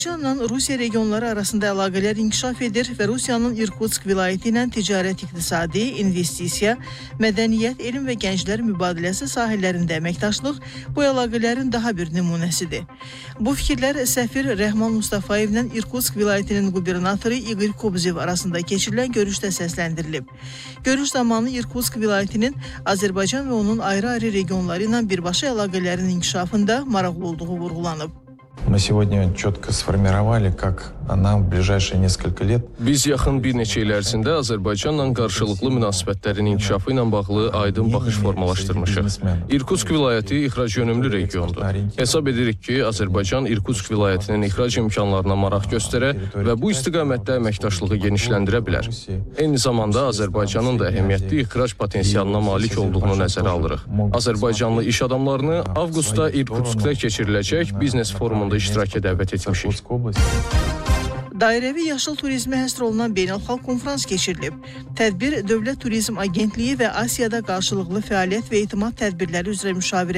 Azərbaycanla Rusiya regionları arasında əlaqələr inkişaf edir və Rusiyanın İrkutsk vilayəti ilə ticarət, iqtisadi, investisiya, mədəniyyət, elm və gənclər mübadiləsi sahələrində əməkdaşlıq bu əlaqələrin daha bir nümunəsidir. Bu fikirlər səfir Rəhman Mustafayevlə İrkutsk vilayətinin qubernatoru İqor Kobzev arasında keçirilən görüşdə səsləndirilib. Görüş zamanı İrkutsk vilayətinin Azərbaycan və onun ayrı-ayrı regionları ilə birbaşa əlaqələrin inkişafında maraqlı olduğu vurğulanıb. Мы сегодня четко сформировали, как нам в ближайшие несколько лет. Biz yaxın bir neçə il ərzində Azərbaycanla qarşılıqlı münasibətlərin inkişafı ilə bağlı aydın baxış formalaşdırmışıq. İrkutsk vilayəti ixrac yönümlü regiondur. Hesab edirik ki, Azərbaycan İrkutsk vilayətinin ixrac imkanlarına maraq göstərə və bu istiqamətdə əməkdaşlığı genişləndirə bilər. Eyni zamanda Azərbaycanın da əhəmiyyətli ixrac potensialına malik olduğunu nəzərə alırıq. Azərbaycanlı iş adamlarını avqustda İrkutskdə keçiriləcək biznes forumunda iştiraka dəvət etmişik. Dairəvi yaşıl turizmə həsr olunan beynəlxalq konfrans keçirilib. Tədbir Dövlət Turizm Agentliyi və Asiyada qarşılıqlı fəaliyyət və etimad tədbirləri üzrə müşavirə